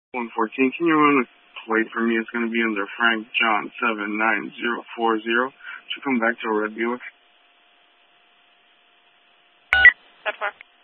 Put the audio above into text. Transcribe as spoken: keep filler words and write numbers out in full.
one fourteen, can you run a plate for me? It's going to be under Frank John seven nine zero four zero. Should come back to a red Buick. That far.